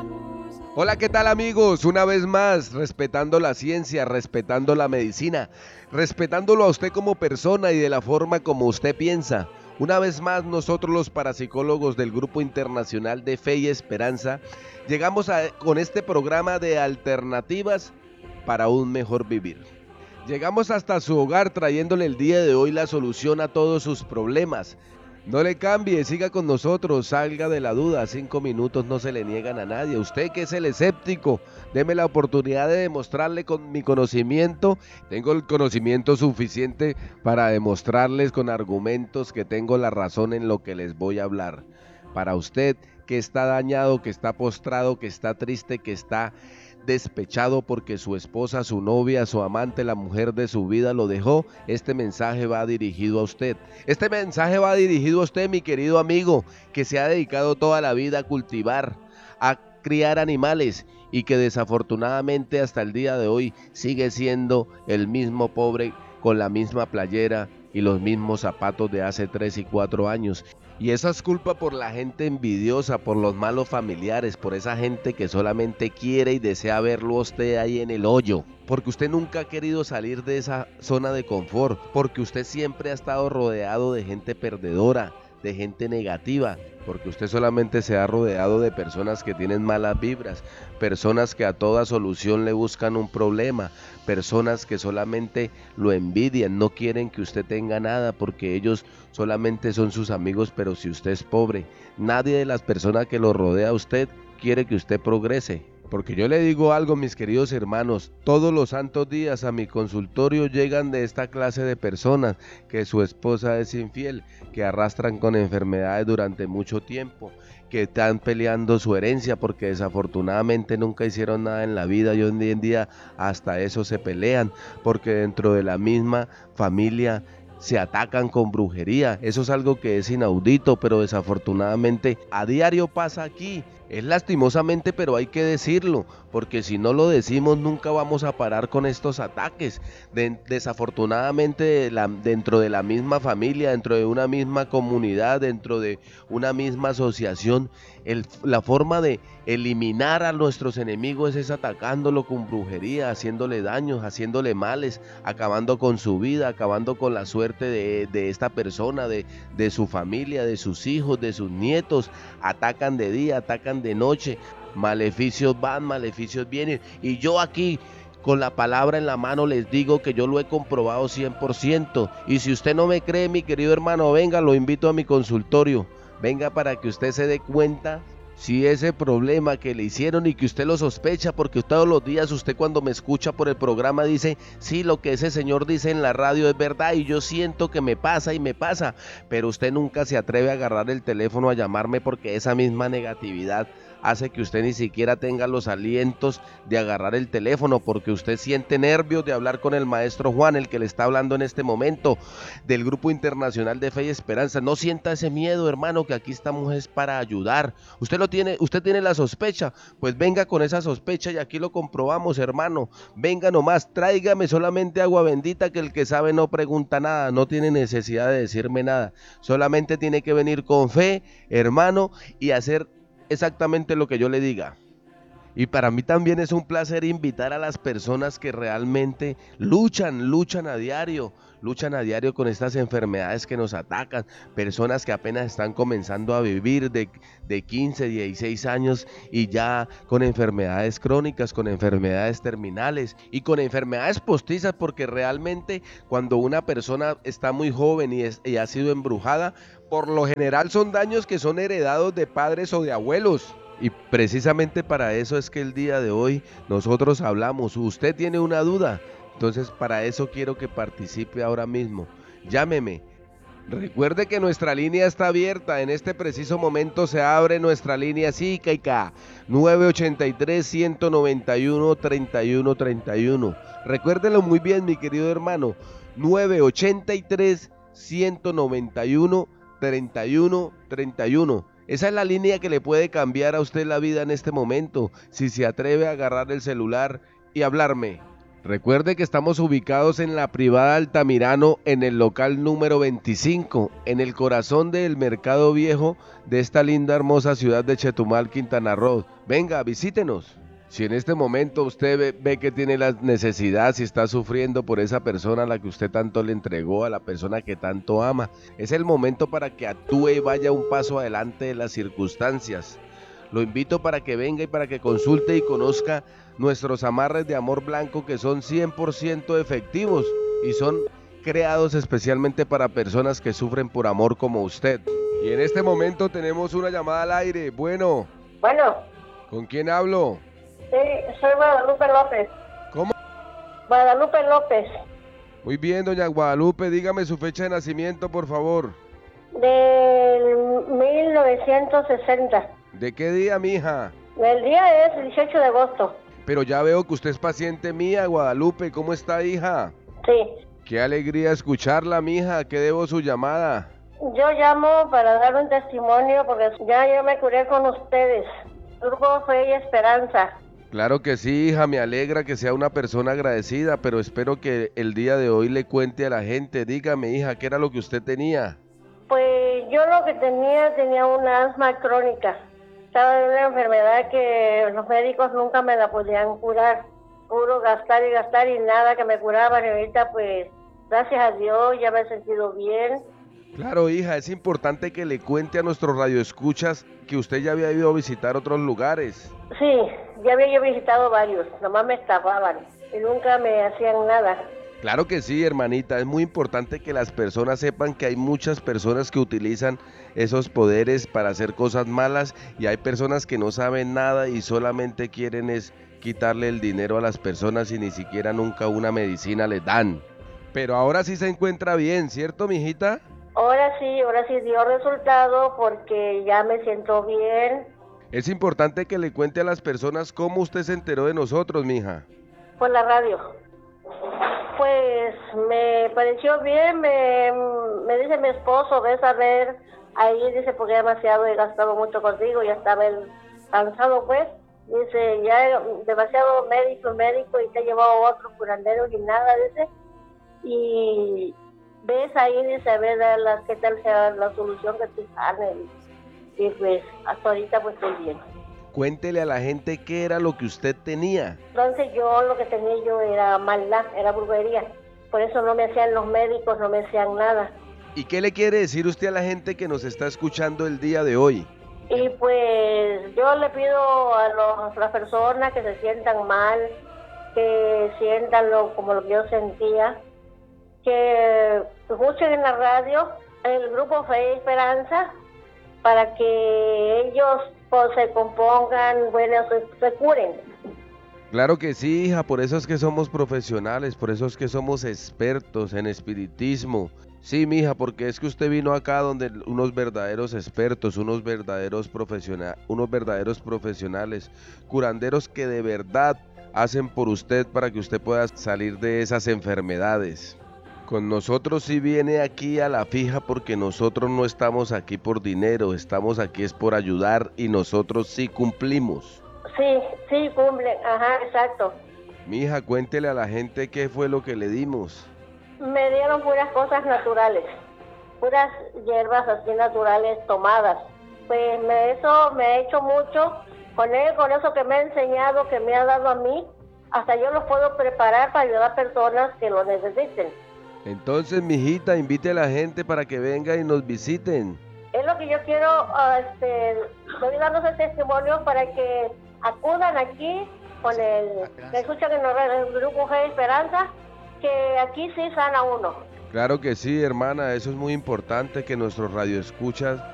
Hola, ¿qué tal amigos? Una vez más, respetando la ciencia, respetando la medicina, respetándolo a usted como persona y de la forma como usted piensa. Una vez más, nosotros los parapsicólogos del Grupo Internacional de Fe y Esperanza, con este programa de alternativas para un mejor vivir. Llegamos hasta su hogar trayéndole el día de hoy la solución a todos sus problemas. No le cambie, siga con nosotros, salga de la duda, 5 minutos no se le niegan a nadie. Usted que es el escéptico, deme la oportunidad de demostrarle con mi conocimiento. Tengo el conocimiento suficiente para demostrarles con argumentos que tengo la razón en lo que les voy a hablar. Para usted que está dañado, que está postrado, que está triste, que está despechado porque su esposa, su novia, su amante, la mujer de su vida lo dejó, este mensaje va dirigido a usted. Este mensaje va dirigido a usted, mi querido amigo, que se ha dedicado toda la vida a cultivar, a criar animales y que desafortunadamente hasta el día de hoy sigue siendo el mismo pobre con la misma playera y los mismos zapatos de hace 3 y 4 años. Y eso es culpa por la gente envidiosa, por los malos familiares, por esa gente que solamente quiere y desea verlo a usted ahí en el hoyo. Porque usted nunca ha querido salir de esa zona de confort, porque usted siempre ha estado rodeado de gente perdedora, de gente negativa, porque usted solamente se ha rodeado de personas que tienen malas vibras, personas que a toda solución le buscan un problema, personas que solamente lo envidian, no quieren que usted tenga nada porque ellos solamente son sus amigos, pero si usted es pobre, nadie de las personas que lo rodea a usted quiere que usted progrese. Porque yo le digo algo, mis queridos hermanos, todos los santos días a mi consultorio llegan de esta clase de personas, que su esposa es infiel, que arrastran con enfermedades durante mucho tiempo, que están peleando su herencia porque desafortunadamente nunca hicieron nada en la vida y hoy en día hasta eso se pelean, porque dentro de la misma familia se atacan con brujería. Eso es algo que es inaudito, pero desafortunadamente a diario pasa aquí. Es lastimosamente, pero hay que decirlo, porque si no lo decimos nunca vamos a parar con estos ataques. Desafortunadamente dentro de la misma familia, dentro de una misma comunidad, dentro de una misma asociación, la forma de eliminar a nuestros enemigos es atacándolo con brujería, haciéndole daños, haciéndole males, acabando con su vida, acabando con la suerte de esta persona, de su familia, de sus hijos, de sus nietos. Atacan de día, atacan de noche, maleficios van, maleficios vienen, y yo aquí con la palabra en la mano les digo que yo lo he comprobado 100%, y si usted no me cree, mi querido hermano, venga, lo invito a mi consultorio, venga para que usted se dé cuenta si ese problema que le hicieron y que usted lo sospecha, porque todos los días usted cuando me escucha por el programa dice, sí, lo que ese señor dice en la radio es verdad y yo siento que me pasa y me pasa, pero usted nunca se atreve a agarrar el teléfono a llamarme porque esa misma negatividad hace que usted ni siquiera tenga los alientos de agarrar el teléfono, porque usted siente nervios de hablar con el maestro Juan, el que le está hablando en este momento, del Grupo Internacional de Fe y Esperanza. No sienta ese miedo, hermano, que aquí estamos es para ayudar. Usted tiene la sospecha, pues venga con esa sospecha y aquí lo comprobamos, hermano. Venga nomás, tráigame solamente agua bendita, que el que sabe no pregunta nada, no tiene necesidad de decirme nada, solamente tiene que venir con fe, hermano, y hacer exactamente lo que yo le diga. Y para mí también es un placer invitar a las personas que realmente luchan a diario con estas enfermedades que nos atacan, personas que apenas están comenzando a vivir de 15, 16 años y ya con enfermedades crónicas, con enfermedades terminales y con enfermedades postizas, porque realmente cuando una persona está muy joven y ha sido embrujada, por lo general son daños que son heredados de padres o de abuelos. Y precisamente para eso es que el día de hoy nosotros hablamos. Usted tiene una duda, entonces para eso quiero que participe ahora mismo. Llámeme. Recuerde que nuestra línea está abierta. En este preciso momento se abre nuestra línea psíquica 983-191-3131. Recuérdelo muy bien, mi querido hermano. 983-191-3131. Esa es la línea que le puede cambiar a usted la vida en este momento, si se atreve a agarrar el celular y hablarme. Recuerde que estamos ubicados en la privada Altamirano, en el local número 25, en el corazón del mercado viejo de esta linda hermosa ciudad de Chetumal, Quintana Roo. Venga, visítenos. Si en este momento usted ve que tiene la necesidad, si está sufriendo por esa persona a la que usted tanto le entregó, a la persona que tanto ama, es el momento para que actúe y vaya un paso adelante de las circunstancias. Lo invito para que venga y para que consulte y conozca nuestros amarres de amor blanco, que son 100% efectivos y son creados especialmente para personas que sufren por amor como usted. Y en este momento tenemos una llamada al aire. Bueno, ¿con quién hablo? Sí, soy Guadalupe López. ¿Cómo? Guadalupe López, Muy bien, doña Guadalupe, dígame su fecha de nacimiento, por favor. del 1960. ¿De qué día, mija? El día es el 18 de agosto. Pero ya veo que usted es paciente mía, Guadalupe. ¿Cómo está, hija? Sí. Qué alegría escucharla, mija. ¿Qué debo su llamada? Yo llamo para dar un testimonio porque ya yo me curé con ustedes. Grupo Fe y Esperanza. Claro que sí, hija, me alegra que sea una persona agradecida, pero espero que el día de hoy le cuente a la gente. Dígame, hija, ¿qué era lo que usted tenía? Pues yo lo que tenía una asma crónica. Estaba en una enfermedad que los médicos nunca me la podían curar. Puro gastar y nada que me curaban. Y ahorita pues, gracias a Dios, ya me he sentido bien. Claro, hija, es importante que le cuente a nuestros radioescuchas que usted ya había ido a visitar otros lugares. Sí, ya había yo visitado varios, nomás me estafaban y nunca me hacían nada. Claro que sí, hermanita, es muy importante que las personas sepan que hay muchas personas que utilizan esos poderes para hacer cosas malas y hay personas que no saben nada y solamente quieren es quitarle el dinero a las personas y ni siquiera nunca una medicina les dan. Pero ahora sí se encuentra bien, ¿cierto, mijita? Ahora sí dio resultado porque ya me siento bien. Es importante que le cuente a las personas cómo usted se enteró de nosotros, mija. Por la radio. Pues me pareció bien, me dice mi esposo, ves a ver, ahí dice porque demasiado he gastado mucho contigo, ya estaba él cansado pues, dice ya demasiado médico y te ha llevado a otros curanderos y nada, dice, y ves ahí, dice a ver qué tal sea la solución que te sale, y pues hasta ahorita pues estoy bien. Cuéntele a la gente qué era lo que usted tenía. Entonces yo lo que tenía yo era maldad, era brujería. Por eso no me hacían los médicos, no me hacían nada. ¿Y qué le quiere decir usted a la gente que nos está escuchando el día de hoy? Y pues yo le pido a las personas que se sientan mal, que sientan como lo que yo sentía, que escuchen en la radio el grupo Fe y Esperanza para que ellos se compongan, bueno, se curen. Claro que sí, hija, por eso es que somos profesionales, por eso es que somos expertos en espiritismo. Sí, mija, porque es que usted vino acá donde unos verdaderos expertos, unos verdaderos profesionales, curanderos que de verdad hacen por usted para que usted pueda salir de esas enfermedades. Con nosotros sí viene aquí a la fija porque nosotros no estamos aquí por dinero, estamos aquí es por ayudar y nosotros sí cumplimos. Sí, cumplen, ajá, exacto. Mija, cuéntele a la gente qué fue lo que le dimos. Me dieron puras cosas naturales, puras hierbas así naturales tomadas. Pues eso me ha hecho mucho, con eso que me ha enseñado, que me ha dado a mí, hasta yo los puedo preparar para ayudar a personas que lo necesiten. Entonces, mijita, invite a la gente para que venga y nos visiten. Es lo que yo quiero, estoy dando ese testimonio para que acudan aquí con que escuchan en el grupo Fe y Esperanza, que aquí sí sana uno. Claro que sí, hermana, eso es muy importante que nuestros radioescuchas